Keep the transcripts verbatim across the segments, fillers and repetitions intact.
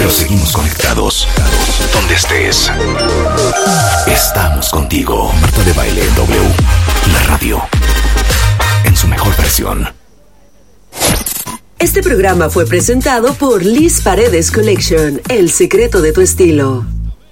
pero seguimos conectados. Donde estés, estamos contigo. Marta de Baile W, la radio, en su mejor versión. Este programa fue presentado por Liz Paredes Collection, el secreto de tu estilo.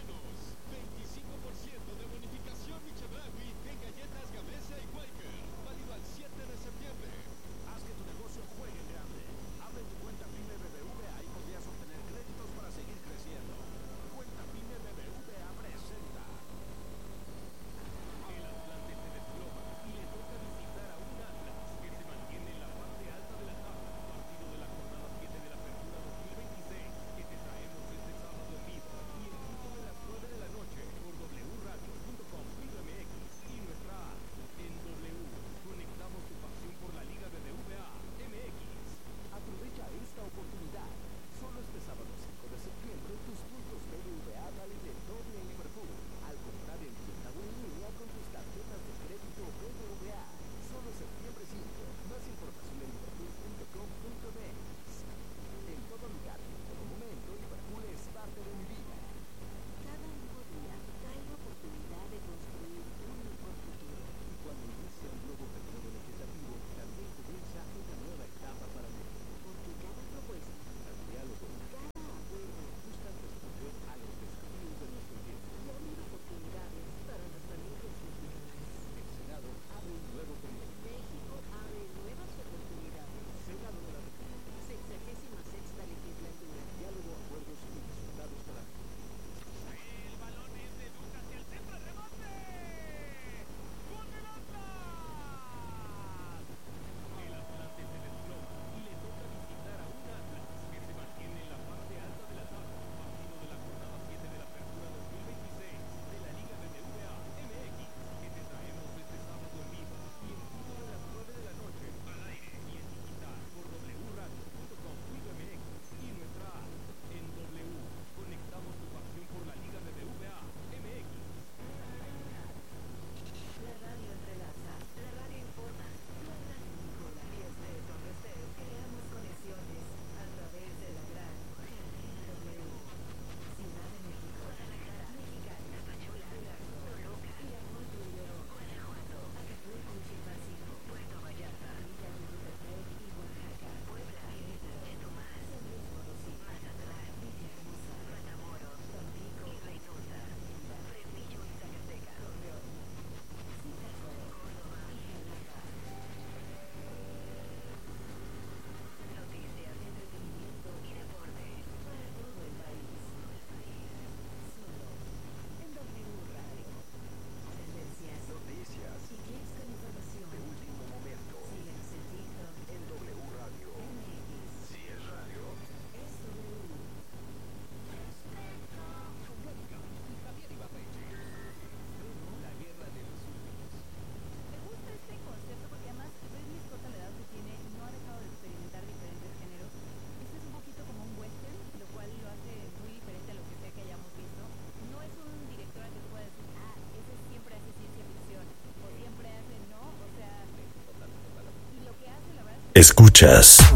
Escuchas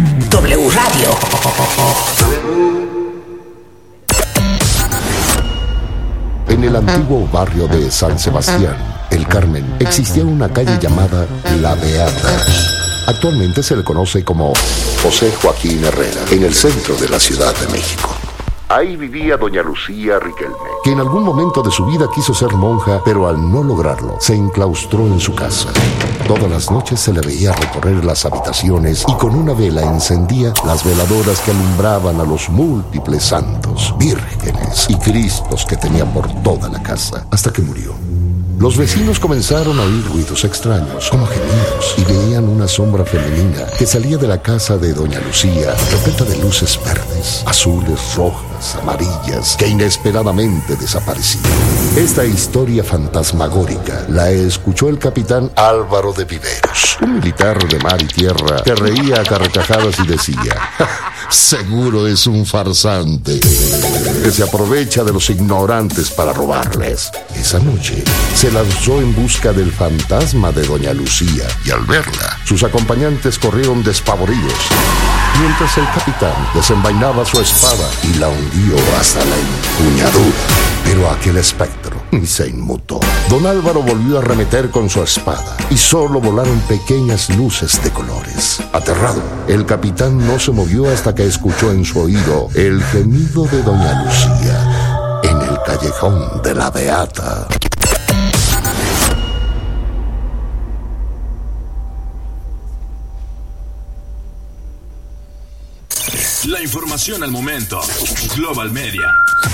W Radio. En el antiguo barrio de San Sebastián, El Carmen, existía una calle llamada La Beata. Actualmente se le conoce como José Joaquín Herrera, en el centro de la Ciudad de México. Ahí vivía doña Lucía Riquelme, que en algún momento de su vida quiso ser monja, pero al no lograrlo, se enclaustró en su casa. Todas las noches se le veía recorrer las habitaciones y con una vela encendía las veladoras que alumbraban a los múltiples santos, vírgenes y cristos que tenía por toda la casa, hasta que murió. Los vecinos comenzaron a oír ruidos extraños, como gemidos, y veían una sombra femenina que salía de la casa de doña Lucía, repleta de luces verdes, azules, rojas, amarillas, que inesperadamente desaparecían. Esta historia fantasmagórica la escuchó el capitán Álvaro de Viveros, un militar de mar y tierra que reía a carcajadas y decía: seguro es un farsante que se aprovecha de los ignorantes para robarles. Esa noche se lanzó en busca del fantasma de doña Lucía y al verla, sus acompañantes corrieron despavoridos, mientras el capitán desenvainaba su espada y la hundió hasta la empuñadura. Pero aquel espectro ni se inmutó. Don Álvaro volvió a arremeter con su espada y solo volaron pequeñas luces de colores. Aterrado, el capitán no se movió hasta que escuchó en su oído el gemido de doña Lucía en el callejón de la Beata. La información al momento. Global Media.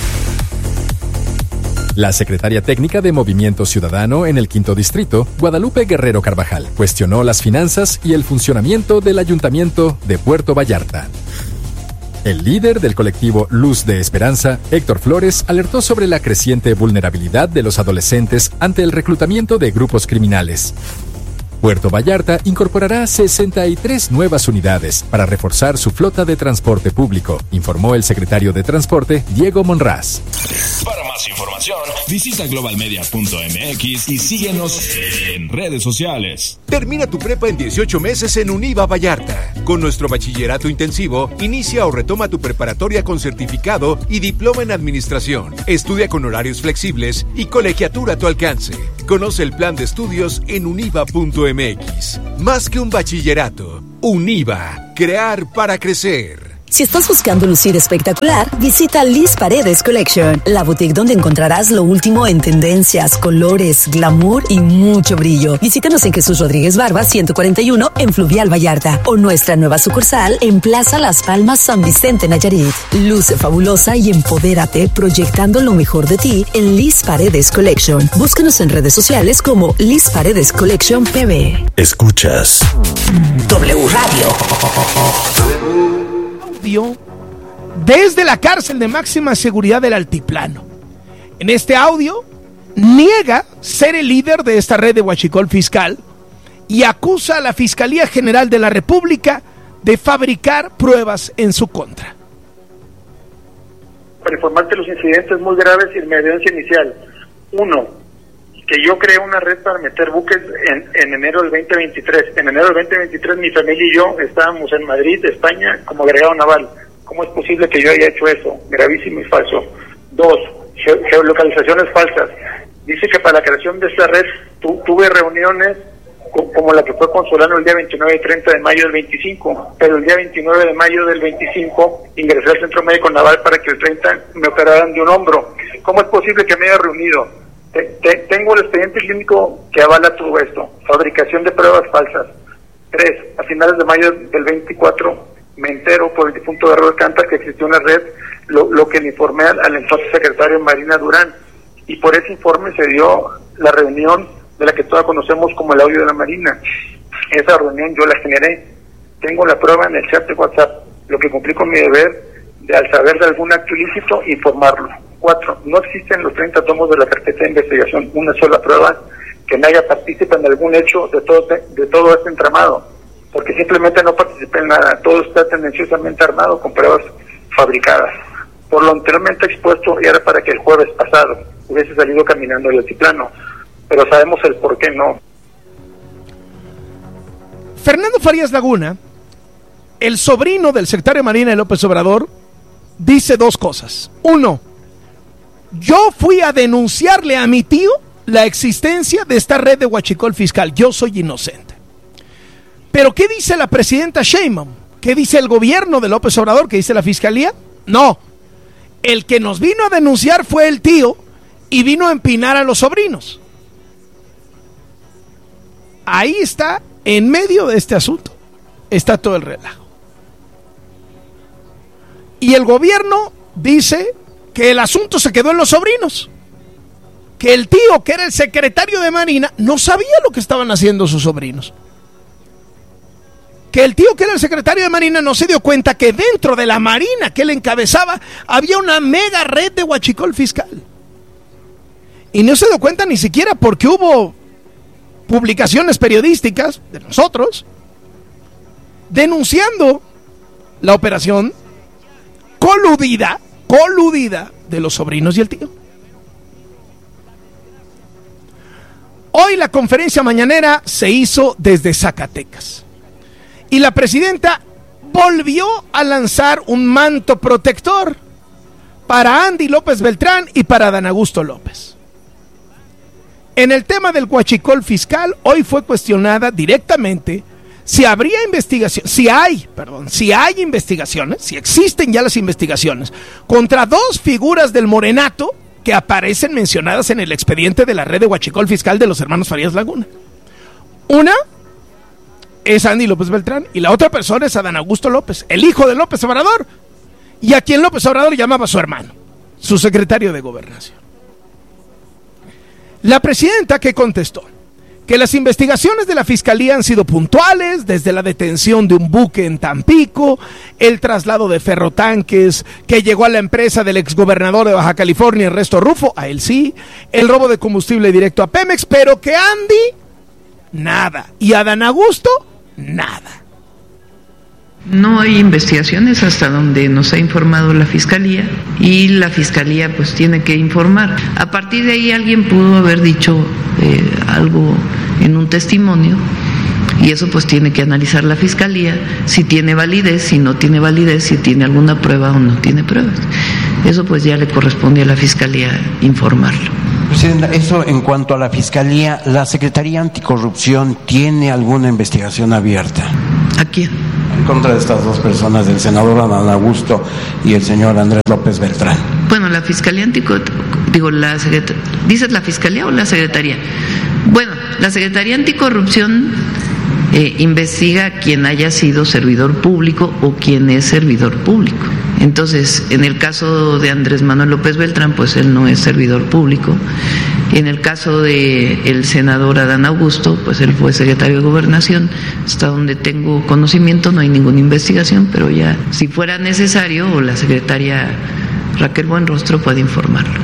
La secretaria técnica de Movimiento Ciudadano en el Quinto Distrito, Guadalupe Guerrero Carvajal, cuestionó las finanzas y el funcionamiento del Ayuntamiento de Puerto Vallarta. El líder del colectivo Luz de Esperanza, Héctor Flores, alertó sobre la creciente vulnerabilidad de los adolescentes ante el reclutamiento de grupos criminales. Puerto Vallarta incorporará sesenta y tres nuevas unidades para reforzar su flota de transporte público, informó el secretario de Transporte, Diego Monraz. Para más información, visita global media punto m x y síguenos en redes sociales. Termina tu prepa en dieciocho meses en Univa Vallarta. Con nuestro bachillerato intensivo, inicia o retoma tu preparatoria con certificado y diploma en administración. Estudia con horarios flexibles y colegiatura a tu alcance. Conoce el plan de estudios en univa punto m x. Más que un bachillerato, Univa, crear para crecer. Si estás buscando lucir espectacular, visita Liz Paredes Collection, la boutique donde encontrarás lo último en tendencias, colores, glamour y mucho brillo. Visítanos en Jesús Rodríguez Barba ciento cuarenta y uno en Fluvial Vallarta o nuestra nueva sucursal en Plaza Las Palmas San Vicente Nayarit. Luce fabulosa y empodérate proyectando lo mejor de ti en Liz Paredes Collection. Búscanos en redes sociales como Liz Paredes Collection P B. Escuchas W Radio. Desde la cárcel de máxima seguridad del Altiplano. En este audio niega ser el líder de esta red de huachicol fiscal y acusa a la Fiscalía General de la República de fabricar pruebas en su contra. Para informarte los incidentes muy graves y mi evidencia inicial. Uno, que yo creé una red para meter buques en, en enero del veinte veintitrés. En enero del veinte veintitrés mi familia y yo estábamos en Madrid, España, como agregado naval. ¿Cómo es posible que yo haya hecho eso? Gravísimo y falso. Dos, ge- geolocalizaciones falsas. Dice que para la creación de esta red tu, tuve reuniones co- como la que fue con Solano el día veintinueve y treinta de mayo del veinticinco, pero el día veintinueve de mayo del veinticinco ingresé al Centro Médico Naval para que el treinta me operaran de un hombro. ¿Cómo es posible que me haya reunido? Te, te, tengo el expediente clínico que avala todo esto. Fabricación de pruebas falsas. Tres, a finales de mayo del veinticuatro me entero por el difunto Garro Alcántara que existió una red, lo, lo que le informé al, al entonces secretario Marina Durán, y por ese informe se dio la reunión de la que todos conocemos como el audio de la Marina. Esa reunión yo la generé. Tengo la prueba en el chat de WhatsApp, lo que cumplí con mi deber de, al saber de algún acto ilícito, informarlo. Cuatro, no existen los treinta tomos de la carpeta de investigación una sola prueba que me haga partícipe en algún hecho de todo, de todo este entramado, porque simplemente no participé en nada. Todo está tendenciosamente armado con pruebas fabricadas. Por lo anteriormente expuesto, era para que el jueves pasado hubiese salido caminando el altiplano, pero sabemos el por qué no. Fernando Farías Laguna, el sobrino del secretario de Marina de López Obrador, dice dos cosas. Uno, yo fui a denunciarle a mi tío la existencia de esta red de huachicol fiscal. Yo soy inocente. Pero ¿qué dice la presidenta Sheinbaum? ¿Qué dice el gobierno de López Obrador? ¿Qué dice la fiscalía? No. El que nos vino a denunciar fue el tío y vino a empinar a los sobrinos. Ahí está, en medio de este asunto, está todo el relajo. Y el gobierno dice que el asunto se quedó en los sobrinos, que el tío, que era el secretario de Marina, no sabía lo que estaban haciendo sus sobrinos, que el tío, que era el secretario de Marina, no se dio cuenta que dentro de la Marina que él encabezaba había una mega red de huachicol fiscal, y no se dio cuenta ni siquiera porque hubo publicaciones periodísticas de nosotros denunciando la operación coludida, coludida de los sobrinos y el tío. Hoy la conferencia mañanera se hizo desde Zacatecas y la presidenta volvió a lanzar un manto protector para Andy López Beltrán y para Adán Augusto López. En el tema del huachicol fiscal, hoy fue cuestionada directamente si habría investigación, si hay, perdón, si hay investigaciones, si existen ya las investigaciones contra dos figuras del morenato que aparecen mencionadas en el expediente de la red de huachicol fiscal de los hermanos Farías Laguna. Una es Andy López Beltrán y la otra persona es Adán Augusto López, el hijo de López Obrador, y a quien López Obrador llamaba su hermano, su secretario de Gobernación. La presidenta, que contestó que las investigaciones de la Fiscalía han sido puntuales, desde la detención de un buque en Tampico, el traslado de ferrotanques que llegó a la empresa del exgobernador de Baja California, Ernesto Rufo, a él sí, el robo de combustible directo a Pemex, pero que Andy, nada, y Adán Augusto, nada. No hay investigaciones hasta donde nos ha informado la Fiscalía y la Fiscalía pues tiene que informar. A partir de ahí alguien pudo haber dicho eh, algo en un testimonio y eso pues tiene que analizar la Fiscalía si tiene validez, si no tiene validez, si tiene alguna prueba o no tiene pruebas. Eso pues ya le corresponde a la Fiscalía informarlo. Presidenta, eso en cuanto a la Fiscalía, ¿la Secretaría Anticorrupción tiene alguna investigación abierta? ¿A quién? En contra de estas dos personas, del senador Adán Augusto y el señor Andrés López Beltrán. Bueno, la Fiscalía Anticorrupción, digo, la Secretaría, ¿dices la Fiscalía o la Secretaría? Bueno, la Secretaría Anticorrupción eh, investiga a quien haya sido servidor público o quien es servidor público. Entonces, en el caso de Andrés Manuel López Beltrán, pues él no es servidor público. En el caso de el senador Adán Augusto, pues él fue secretario de Gobernación. Hasta donde tengo conocimiento no hay ninguna investigación, pero ya si fuera necesario, o la secretaria Raquel Buenrostro puede informarlo.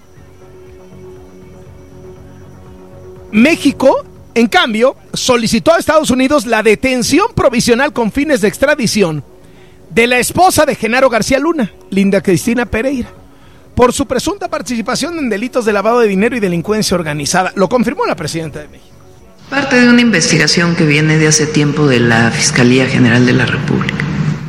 México, en cambio, solicitó a Estados Unidos la detención provisional con fines de extradición de la esposa de Genaro García Luna, Linda Cristina Pereira, por su presunta participación en delitos de lavado de dinero y delincuencia organizada. Lo confirmó la presidenta de México. Parte de una investigación que viene de hace tiempo de la Fiscalía General de la República.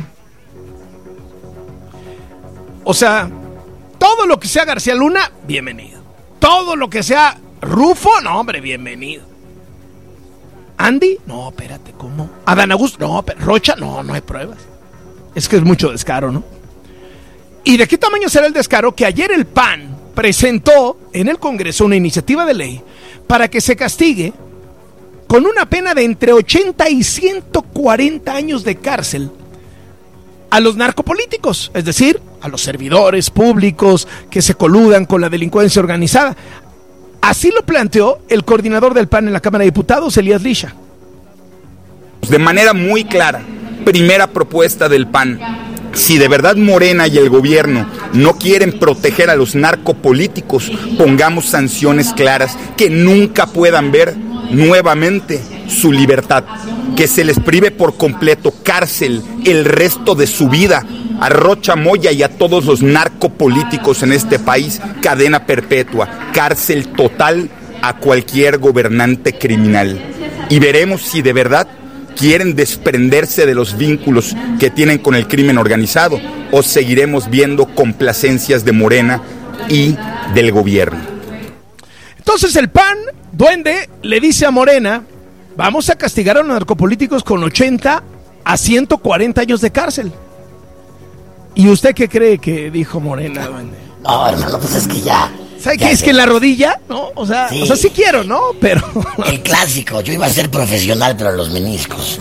O sea, todo lo que sea García Luna, bienvenido. Todo lo que sea Rufo, no hombre, bienvenido. Andy, no, espérate, ¿cómo? Adán Augusto, no, pero Rocha, no, no hay pruebas. Es que es mucho descaro, ¿no? ¿Y de qué tamaño será el descaro que ayer el P A N presentó en el Congreso una iniciativa de ley para que se castigue con una pena de entre ochenta y ciento cuarenta años de cárcel a los narcopolíticos, es decir, a los servidores públicos que se coludan con la delincuencia organizada? Así lo planteó el coordinador del P A N en la Cámara de Diputados, Elías Lisha. De manera muy clara, primera propuesta del P A N. Si de verdad Morena y el gobierno no quieren proteger a los narcopolíticos, pongamos sanciones claras que nunca puedan ver nuevamente su libertad, que se les prive por completo, cárcel el resto de su vida a Rocha Moya y a todos los narcopolíticos en este país, cadena perpetua, cárcel total a cualquier gobernante criminal. Y veremos si de verdad quieren desprenderse de los vínculos que tienen con el crimen organizado o seguiremos viendo complacencias de Morena y del gobierno. Entonces el P A N, duende, le dice a Morena, vamos a castigar a los narcopolíticos con ochenta a ciento cuarenta años de cárcel. ¿Y usted qué cree que dijo Morena, duende? No, hermano, pues es que ya... ¿Sabe qué? Es que en la rodilla, ¿no? O sea, sí. o sea, sí quiero, ¿no? Pero... El clásico, yo iba a ser profesional, pero los meniscos.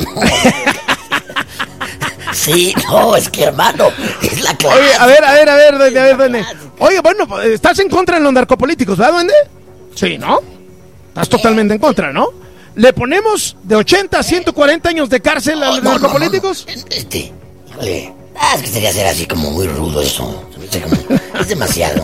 Sí, no, es que, hermano, es la clase. Oye, a ver, a ver, a ver, duende, a ver, duende. Oye, bueno, estás en contra de los narcopolíticos, ¿verdad, duende? Sí, ¿no? Estás totalmente en contra, ¿no? ¿Le ponemos de ochenta a ciento cuarenta años de cárcel no, a los no, narcopolíticos? No, no. Este, híjole, ah, es que sería ser así como muy rudo eso. Como, es demasiado.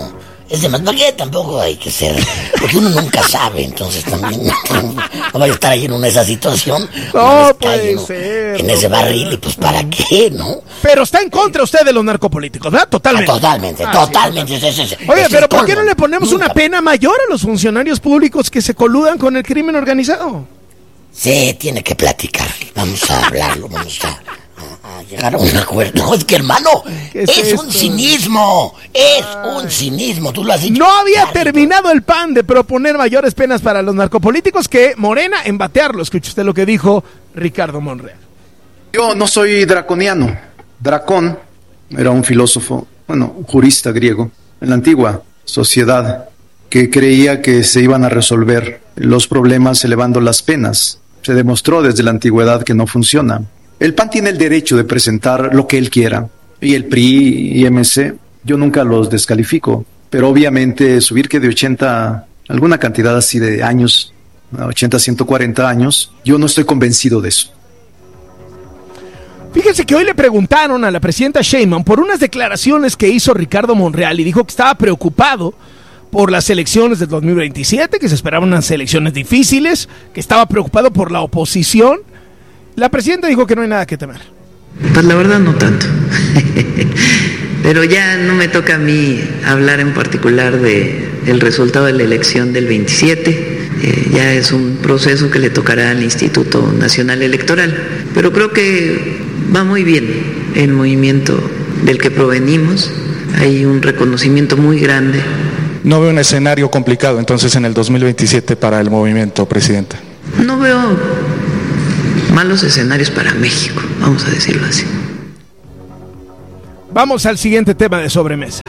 Es de más, ¿para qué? Tampoco hay que ser, porque uno nunca sabe, entonces también no, no vaya a estar ahí en una esa situación, no puede en, ser, en no ese puede. barril, y pues ¿para qué, no? Pero está en contra usted de los narcopolíticos, ¿verdad? Totalmente. Ah, totalmente, ah, totalmente. Sí, es, es, es, Oye, es pero ¿por colmo. qué no le ponemos Nunca. una pena mayor a los funcionarios públicos que se coludan con el crimen organizado? Sí, tiene que platicar, vamos a hablarlo, vamos a... a llegar a un acuerdo. No, es que hermano, es, es un cinismo, es Ay. un cinismo, tú lo has dicho. No había Clarito. terminado el P A N de proponer mayores penas para los narcopolíticos que Morena en batearlo. Escuche usted lo que dijo Ricardo Monreal. Yo no soy draconiano. Dracón era un filósofo, bueno, un jurista griego, en la antigua sociedad, que creía que se iban a resolver los problemas elevando las penas. Se demostró desde la antigüedad que no funciona. El P A N tiene el derecho de presentar lo que él quiera, y el P R I y M C, yo nunca los descalifico, pero obviamente subir que de ochenta, alguna cantidad así de años, ochenta, ciento cuarenta años, yo no estoy convencido de eso. Fíjense que hoy le preguntaron a la presidenta Sheinbaum por unas declaraciones que hizo Ricardo Monreal y dijo que estaba preocupado por las elecciones del dos mil veintisiete, que se esperaban unas elecciones difíciles, que estaba preocupado por la oposición. La presidenta dijo que no hay nada que temer. Pues la verdad no tanto. Pero ya no me toca a mí hablar en particular de el resultado de la elección del veintisiete. Eh, ya es un proceso que le tocará al Instituto Nacional Electoral. Pero creo que va muy bien el movimiento del que provenimos. Hay un reconocimiento muy grande. No veo un escenario complicado entonces en el dos mil veintisiete para el movimiento, presidenta. No veo malos escenarios para México, vamos a decirlo así. Vamos al siguiente tema de sobremesa.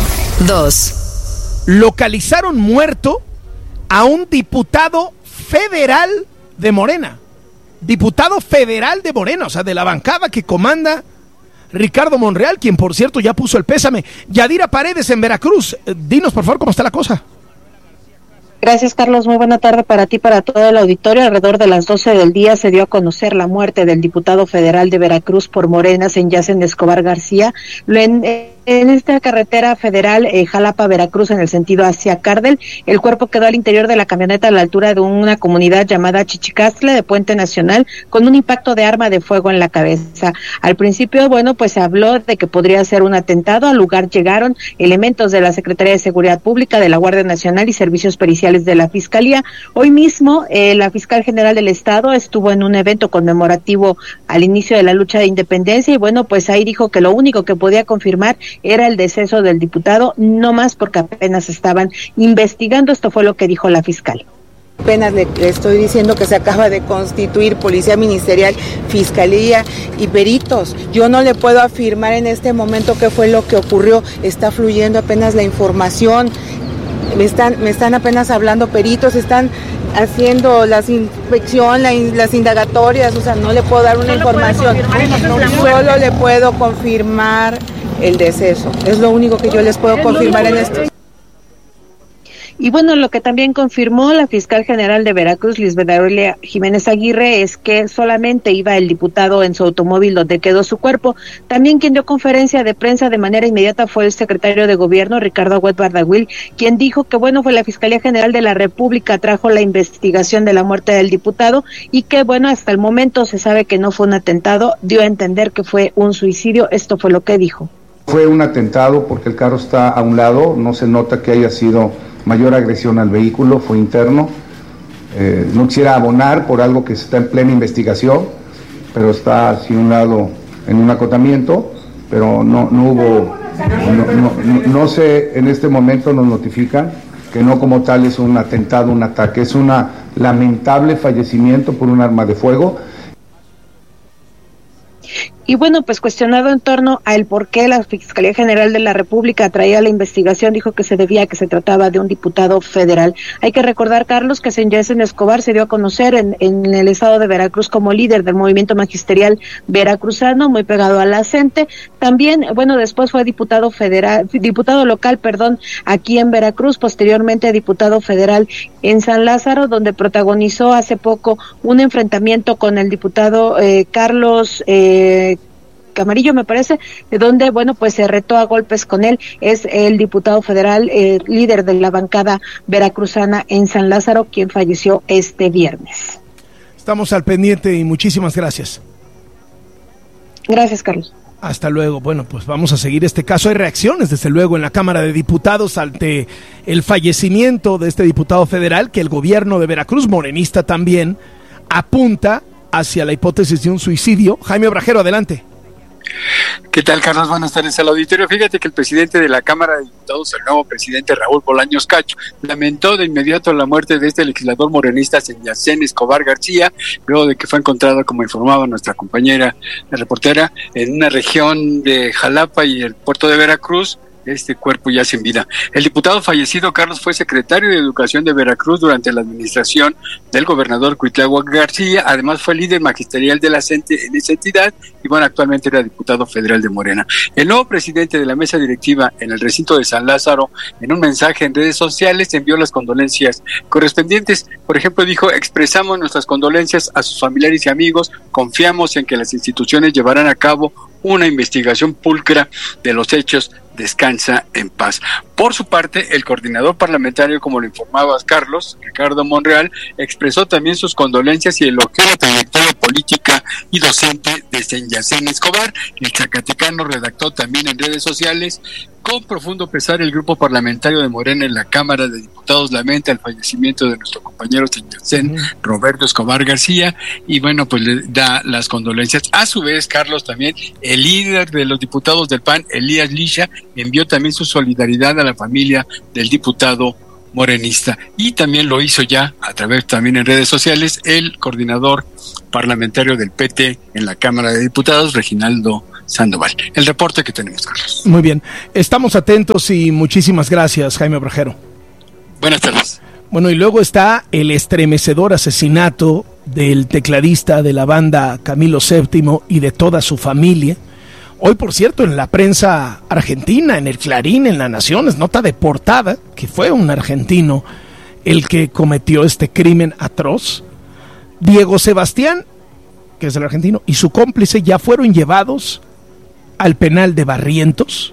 Dos. Localizaron muerto a un diputado federal de Morena. Diputado federal de Morena, o sea, de la bancada que comanda Ricardo Monreal, quien por cierto ya puso el pésame. Yadira Paredes en Veracruz. Dinos por favor cómo está la cosa. Gracias, Carlos. Muy buena tarde para ti, para todo el auditorio. Alrededor de las doce del día se dio a conocer la muerte del diputado federal de Veracruz por Morena, Senyacen Escobar García, en, en esta carretera federal eh, Jalapa-Veracruz en el sentido hacia Cardel. El cuerpo quedó al interior de la camioneta a la altura de una comunidad llamada Chichicastle de Puente Nacional con un impacto de arma de fuego en la cabeza. Al principio, bueno, pues se habló de que podría ser un atentado. Al lugar llegaron elementos de la Secretaría de Seguridad Pública, de la Guardia Nacional y servicios periciales de la Fiscalía. Hoy mismo, eh, la Fiscal General del Estado estuvo en un evento conmemorativo al inicio de la lucha de independencia y bueno, pues ahí dijo que lo único que podía confirmar era el deceso del diputado, no más porque apenas estaban investigando. Esto fue lo que dijo la fiscal. Apenas le, le estoy diciendo que se acaba de constituir Policía Ministerial, Fiscalía y peritos. Yo no le puedo afirmar en este momento qué fue lo que ocurrió. Está fluyendo apenas la información. Me están, me están apenas hablando peritos, están haciendo las inspección, la, las indagatorias, o sea, no le puedo dar una información, solo le puedo confirmar el deceso, es lo único que yo les puedo confirmar en esto. Y bueno, lo que también confirmó la fiscal general de Veracruz, Lisbeth Aurelia Jiménez Aguirre, es que solamente iba el diputado en su automóvil donde quedó su cuerpo. También quien dio conferencia de prensa de manera inmediata fue el secretario de Gobierno, Ricardo Agüed Bardagüil, quien dijo que bueno, fue la Fiscalía General de la República trajo la investigación de la muerte del diputado y que bueno, hasta el momento se sabe que no fue un atentado, dio a entender que fue un suicidio. Esto fue lo que dijo. Fue un atentado porque el carro está a un lado, no se nota que haya sido mayor agresión al vehículo, fue interno. Eh, no quisiera abonar por algo que está en plena investigación, pero está así un lado en un acotamiento, pero no, no hubo, no, no, no, no sé, en este momento nos notifican que no como tal es un atentado, un ataque, es un lamentable fallecimiento por un arma de fuego. Y bueno, pues cuestionado en torno al por qué la Fiscalía General de la República traía la investigación, dijo que se debía a que se trataba de un diputado federal. Hay que recordar, Carlos, que Senyacen Escobar se dio a conocer en, en el estado de Veracruz como líder del movimiento magisterial veracruzano, muy pegado a la CENTE. También, bueno, después fue diputado federal, diputado local, perdón, aquí en Veracruz, posteriormente diputado federal en San Lázaro, donde protagonizó hace poco un enfrentamiento con el diputado eh, Carlos eh, Camarillo, me parece, de donde, bueno, pues se retó a golpes con él. Es el diputado federal, eh, líder de la bancada veracruzana en San Lázaro, quien falleció este viernes. Estamos al pendiente y muchísimas gracias. Gracias, Carlos. Hasta luego. Bueno, pues vamos a seguir este caso. Hay reacciones, desde luego, en la Cámara de Diputados ante el fallecimiento de este diputado federal, que el gobierno de Veracruz, morenista también, apunta hacia la hipótesis de un suicidio. Jaime Obrajero, adelante. ¿Qué tal, Carlos? Buenas tardes al auditorio. Fíjate que el presidente de la Cámara de Diputados, el nuevo presidente Raúl Bolaños Cacho, lamentó de inmediato la muerte de este legislador morenista Senyacén Escobar García, luego de que fue encontrado, como informaba nuestra compañera la reportera, en una región de Jalapa y el puerto de Veracruz. Este cuerpo ya sin vida. El diputado fallecido, Carlos, fue secretario de Educación de Veracruz durante la administración del gobernador Cuitláhuac García. Además fue líder magisterial de la CENTE en esa entidad y bueno, actualmente era diputado federal de Morena. El nuevo presidente de la mesa directiva en el recinto de San Lázaro, en un mensaje en redes sociales, envió las condolencias correspondientes. Por ejemplo, dijo: expresamos nuestras condolencias a sus familiares y amigos, confiamos en que las instituciones llevarán a cabo una investigación pulcra de los hechos, descansa en paz. Por su parte, el coordinador parlamentario, como lo informabas, Carlos, Ricardo Monreal, expresó también sus condolencias y elogió la trayectoria política y docente de Senyacén Escobar. El zacatecano redactó también en redes sociales: con profundo pesar, el grupo parlamentario de Morena en la Cámara de Diputados lamenta el fallecimiento de nuestro compañero Senyacén uh-huh. Roberto Escobar García, y bueno, pues le da las condolencias. A su vez, Carlos, también el líder de los diputados del P A N, Elías Lisha, envió también su solidaridad a la familia del diputado morenista, y también lo hizo ya a través también en redes sociales el coordinador parlamentario del P T en la Cámara de Diputados, Reginaldo Sandoval. El reporte que tenemos, Carlos. Muy bien, estamos atentos y muchísimas gracias, Jaime Obrajero. Buenas tardes. Bueno, y luego está el estremecedor asesinato del tecladista de la banda Camilo séptimo y de toda su familia. Hoy, por cierto, en la prensa argentina, en el Clarín, en La Nación, es nota de portada que fue un argentino el que cometió este crimen atroz. Diego Sebastián, que es el argentino, y su cómplice ya fueron llevados al penal de Barrientos.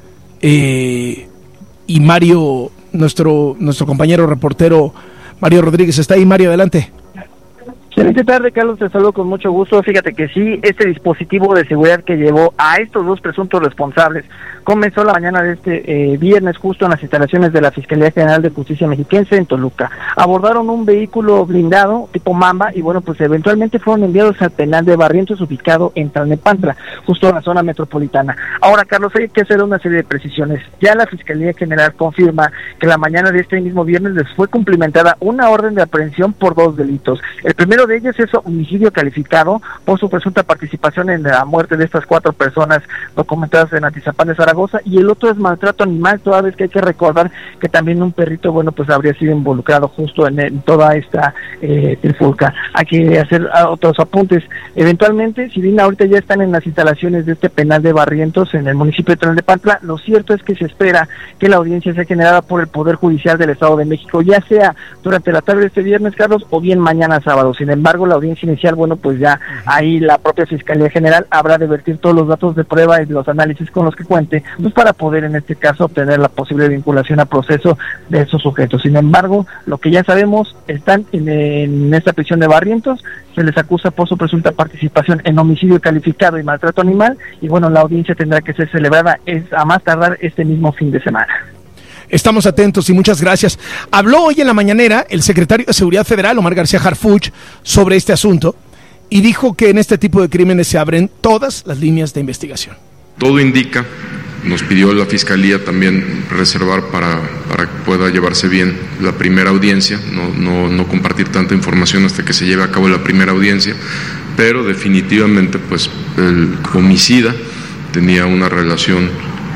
Eh, y Mario, nuestro, nuestro compañero reportero Mario Rodríguez, está ahí. Mario, adelante. Excelente tarde, Carlos, te saludo con mucho gusto. Fíjate que sí, este dispositivo de seguridad que llevó a estos dos presuntos responsables comenzó la mañana de este eh, viernes justo en las instalaciones de la Fiscalía General de Justicia Mexiquense en Toluca. Abordaron un vehículo blindado tipo Mamba y bueno, pues eventualmente fueron enviados al penal de Barrientos ubicado en Tlalnepantla, justo en la zona metropolitana. Ahora, Carlos, hay que hacer una serie de precisiones. Ya la Fiscalía General confirma que la mañana de este mismo viernes les fue cumplimentada una orden de aprehensión por dos delitos. El primero de ellos es homicidio calificado por su presunta participación en la muerte de estas cuatro personas documentadas en Atizapán de Zaragoza, y el otro es maltrato animal, toda vez que hay que recordar que también un perrito, bueno, pues habría sido involucrado justo en, en toda esta eh, trifulca. Hay que hacer otros apuntes. Eventualmente, si bien ahorita ya están en las instalaciones de este penal de Barrientos en el municipio de Tlalnepantla, lo cierto es que se espera que la audiencia sea generada por el Poder Judicial del Estado de México, ya sea durante la tarde de este viernes, Carlos, o bien mañana sábado. Sin embargo, la audiencia inicial, bueno, pues ya ahí la propia Fiscalía General habrá de vertir todos los datos de prueba y los análisis con los que cuente, pues para poder en este caso obtener la posible vinculación a proceso de esos sujetos. Sin embargo, lo que ya sabemos, están en, en esta prisión de Barrientos, se les acusa por su presunta participación en homicidio calificado y maltrato animal, y bueno, la audiencia tendrá que ser celebrada es a más tardar este mismo fin de semana. Estamos atentos y muchas gracias. Habló hoy en la mañanera el secretario de Seguridad Federal, Omar García Harfuch, sobre este asunto y dijo que en este tipo de crímenes se abren todas las líneas de investigación. Todo indica, nos pidió la Fiscalía también reservar para, para que pueda llevarse bien la primera audiencia, no, no, no compartir tanta información hasta que se lleve a cabo la primera audiencia, pero definitivamente pues el homicida tenía una relación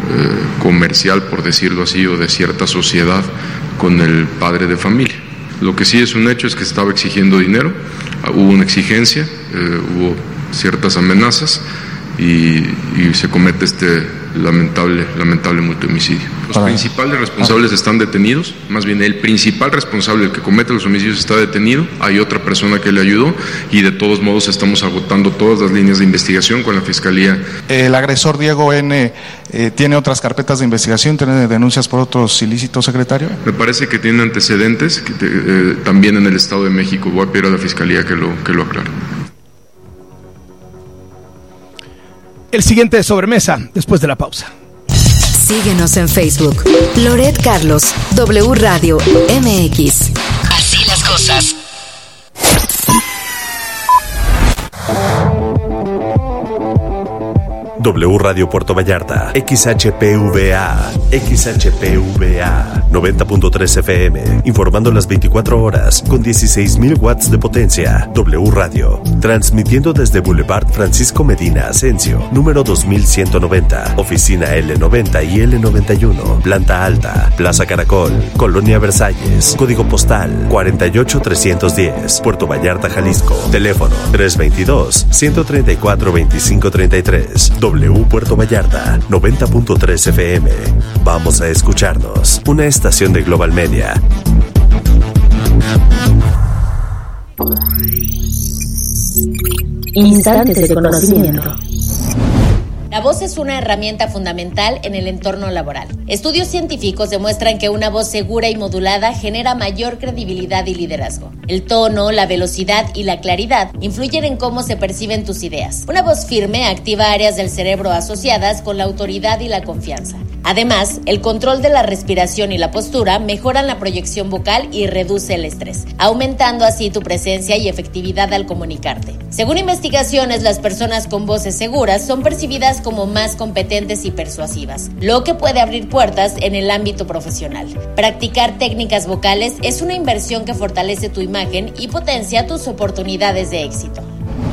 Eh, comercial, por decirlo así, o de cierta sociedad con el padre de familia. Lo que sí es un hecho es que estaba exigiendo dinero, uh, hubo una exigencia, eh, hubo ciertas amenazas y, y se comete este lamentable, lamentable multihomicidio. Los ah, principales responsables ah. están detenidos, más bien el principal responsable, el que comete los homicidios, está detenido, hay otra persona que le ayudó y de todos modos estamos agotando todas las líneas de investigación con la Fiscalía. El agresor Diego N. Eh, ¿tiene otras carpetas de investigación, tiene denuncias por otros ilícitos, secretario? Me parece que tiene antecedentes que te, eh, también en el Estado de México. Voy a pedir a la Fiscalía que lo, que lo aclare. El siguiente de sobremesa, después de la pausa. Síguenos en Facebook. Loret Carlos, W Radio M X. Así las cosas. W Radio Puerto Vallarta, X H P V A, X H P V A, noventa punto tres F M, informando las veinticuatro horas, con dieciséis mil watts de potencia. W Radio, transmitiendo desde Boulevard Francisco Medina Asensio, número dos mil ciento noventa, oficina L noventa y L noventa y uno, planta alta, Plaza Caracol, Colonia Versalles, código postal cuarenta y ocho trescientos diez, Puerto Vallarta, Jalisco, teléfono tres veintidós, ciento treinta y cuatro, veinticinco treinta y tres. W Puerto Vallarta, noventa punto tres F M. Vamos a escucharnos. Una estación de Global Media. Instantes de conocimiento. La voz es una herramienta fundamental en el entorno laboral. Estudios científicos demuestran que una voz segura y modulada genera mayor credibilidad y liderazgo. El tono, la velocidad y la claridad influyen en cómo se perciben tus ideas. Una voz firme activa áreas del cerebro asociadas con la autoridad y la confianza. Además, el control de la respiración y la postura mejoran la proyección vocal y reduce el estrés, aumentando así tu presencia y efectividad al comunicarte. Según investigaciones, las personas con voces seguras son percibidas como más competentes y persuasivas, lo que puede abrir puertas en el ámbito profesional. Practicar técnicas vocales es una inversión que fortalece tu imagen y potencia tus oportunidades de éxito.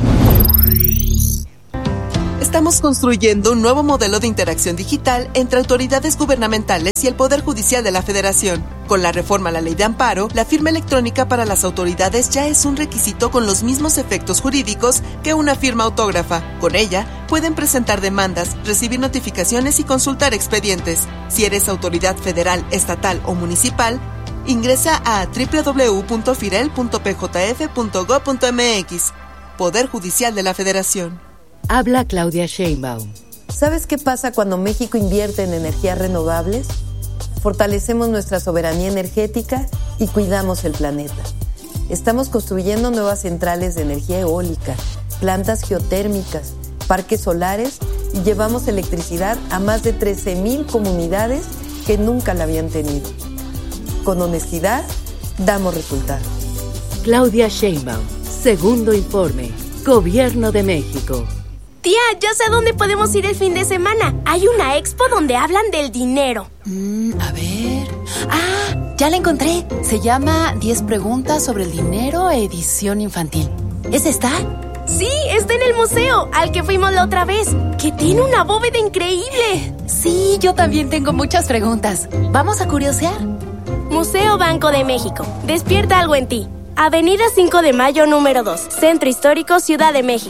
Estamos construyendo un nuevo modelo de interacción digital entre autoridades gubernamentales y el Poder Judicial de la Federación. Con la reforma a la Ley de Amparo, la firma electrónica para las autoridades ya es un requisito con los mismos efectos jurídicos que una firma autógrafa. Con ella, pueden presentar demandas, recibir notificaciones y consultar expedientes. Si eres autoridad federal, estatal o municipal, ingresa a doble u doble u doble u punto firel punto p j f punto gob punto m x. Poder Judicial de la Federación. Habla Claudia Sheinbaum. ¿Sabes qué pasa cuando México invierte en energías renovables? Fortalecemos nuestra soberanía energética y cuidamos el planeta. Estamos construyendo nuevas centrales de energía eólica, plantas geotérmicas, parques solares y llevamos electricidad a más de trece mil comunidades que nunca la habían tenido. Con honestidad, damos resultados. Claudia Sheinbaum, segundo informe, Gobierno de México. Tía, ya sé a dónde podemos ir el fin de semana. Hay una expo donde hablan del dinero. Mm, a ver... Ah, ya la encontré. Se llama diez preguntas sobre el dinero, edición infantil. ¿Es esta? Sí, está en el museo, al que fuimos la otra vez, que tiene una bóveda increíble. Sí, yo también tengo muchas preguntas. ¿Vamos a curiosear? Museo Banco de México. Despierta algo en ti. Avenida cinco de Mayo, número dos. Centro Histórico, Ciudad de México.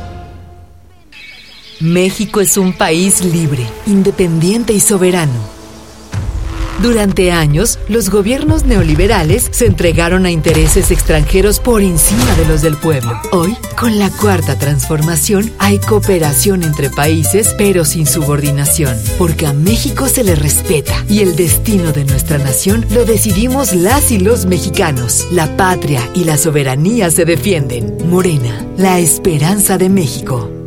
México es un país libre, independiente y soberano. Durante años, los gobiernos neoliberales se entregaron a intereses extranjeros por encima de los del pueblo. Hoy, con la Cuarta Transformación, hay cooperación entre países, pero sin subordinación, porque a México se le respeta y el destino de nuestra nación lo decidimos las y los mexicanos. La patria y la soberanía se defienden. Morena, la esperanza de México.